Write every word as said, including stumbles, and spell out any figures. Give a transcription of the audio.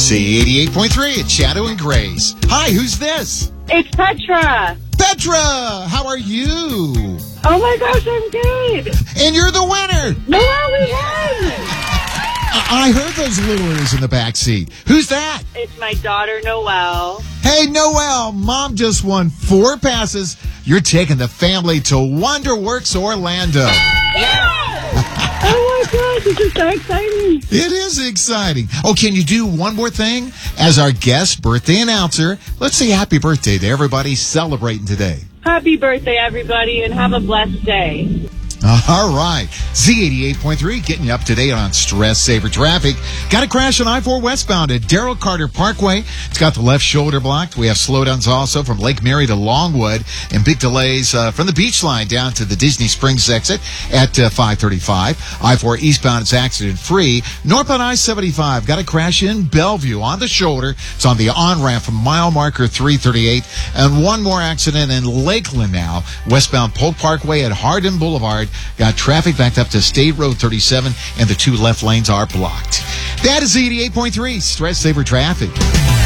Z eighty-eight point three, it's Shadow and Grace. Hi, who's this? It's Petra. Petra, how are you? Oh my gosh, I'm good. And you're the winner. Noelle, we won. I I heard those little ears in the back seat. Who's that? It's my daughter, Noelle. Hey, Noelle, Mom just won four passes. You're taking the family to Wonderworks Orlando. Oh my gosh, this is so exciting. It is exciting. Oh, can you do one more thing? As our guest birthday announcer, let's say happy birthday to everybody celebrating today. Happy birthday, everybody, and have a blessed day. All right. Z eighty-eight point three getting you up to date on stress saver traffic. Got a crash on I four westbound at Darrell Carter Parkway. It's got the left shoulder blocked. We have slowdowns also from Lake Mary to Longwood and big delays uh, from the beach line down to the Disney Springs exit at uh, five thirty-five. I four eastbound is accident free. Northbound I seventy-five got a crash in Bellevue on the shoulder. It's on the on-ramp from mile marker three thirty-eight. And one more accident in Lakeland now. Westbound Polk Parkway at Hardin Boulevard. Got traffic backed up to State Road thirty-seven, and the two left lanes are blocked. That is eighty-eight point three Stress Saver Traffic.